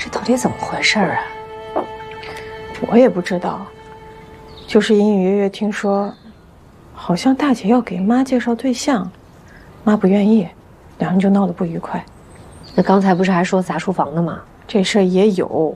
这到底怎么回事啊？ 我也不知道，就是隐隐约约听说，好像大姐要给妈介绍对象，妈不愿意，两人就闹得不愉快。 那刚才不是还说砸书房的吗？ 这事儿也有，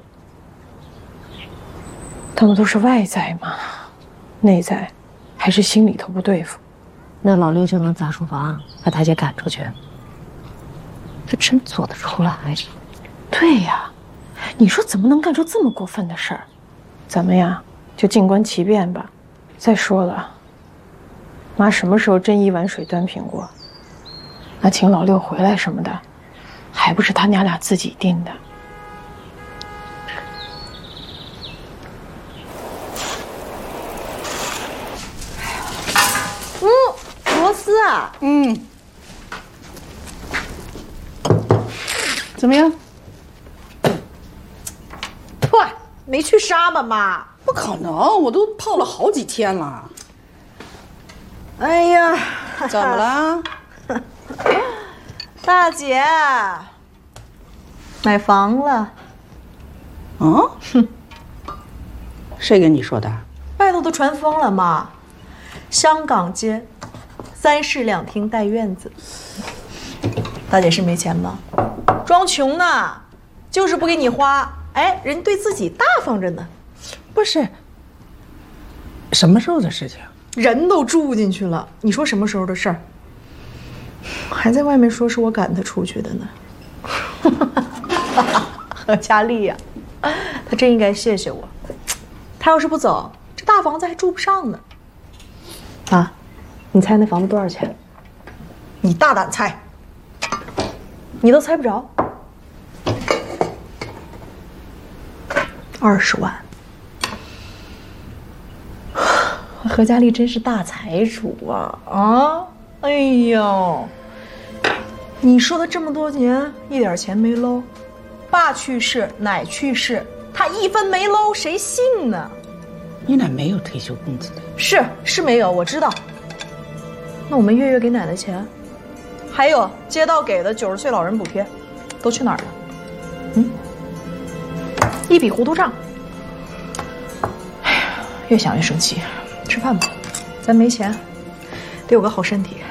他们都是外在嘛，内在还是心里头不对付。 那老六就能砸书房，把大姐赶出去？他真做得出来？ 对呀，你说怎么能干出这么过分的事儿？咱们呀，就静观其变吧。再说了，妈什么时候真一碗水端平过？那请老六回来什么的，还不是他娘俩自己定的。 螺丝啊， 怎么样？ 哇，没去杀吧，妈？ 不可能，我都泡了好几天了。 哎呀， 怎么了？ 大姐，买房了。 嗯？谁跟你说的？ 外头都传疯了，妈。香港街，3室2厅带院子。大姐是没钱吗？装穷呢，就是不给你花。哎，人对自己大方着呢。 不是，什么时候的事情？ 人都住进去了，你说什么时候的事儿？还在外面说是我赶他出去的呢。何佳丽呀，他真应该谢谢我。他要是不走，这大房子还住不上呢。啊，你猜那房子多少钱？你大胆猜，你都猜不着。20万。何佳丽真是大财主啊！啊，哎呦，你说他这么多年一点钱没搂，爸去世，奶去世，他一分没搂，谁信呢？ 你奶没有退休工资的？ 是没有，我知道。那我们月月给奶奶钱，还有街道给的90岁老人补贴，都去哪儿了？一笔糊涂账。哎呀，越想越生气。吃饭吧，咱没钱，得有个好身体。